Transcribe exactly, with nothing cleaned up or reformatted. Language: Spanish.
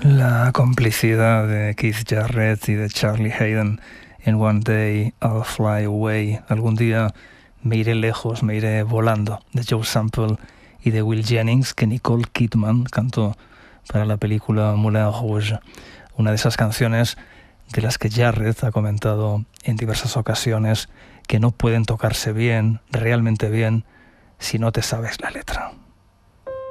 La complicidad de Keith Jarrett y de Charlie Hayden en One Day I'll Fly Away, algún día me iré lejos, me iré volando, de Joe Sample y de Will Jennings, que Nicole Kidman cantó para la película Moulin Rouge, una de esas canciones de las que Jarrett ha comentado en diversas ocasiones que no pueden tocarse bien, realmente bien, si no te sabes la letra.